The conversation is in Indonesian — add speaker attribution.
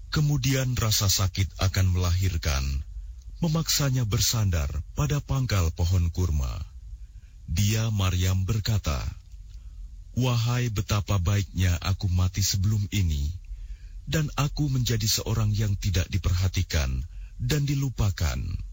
Speaker 1: Kemudian rasa sakit akan melahirkan, memaksanya bersandar pada pangkal pohon kurma. Dia, Maryam, berkata, "Wahai betapa baiknya aku mati sebelum ini, dan aku menjadi seorang yang tidak diperhatikan dan dilupakan."